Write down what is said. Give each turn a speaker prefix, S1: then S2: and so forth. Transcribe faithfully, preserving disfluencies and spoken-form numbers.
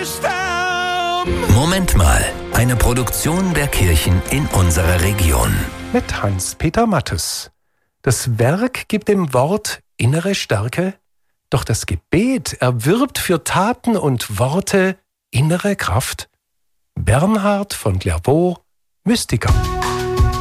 S1: Moment mal, eine Produktion der Kirchen in unserer Region.
S2: Mit Hans-Peter Mattes. Das Werk gibt dem Wort innere Stärke, doch das Gebet erwirbt für Taten und Worte innere Kraft. Bernhard von Clairvaux, Mystiker.